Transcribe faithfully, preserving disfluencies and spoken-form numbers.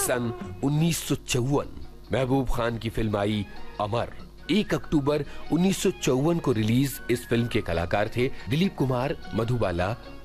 सन उन्नीस सौ चौवन महबूब खान की फिल्म आई अमर। एक अक्टूबर उन्नीस सौ चौवन को रिलीज इस फिल्म के कलाकार थे दिलीप कुमार, मधुबाला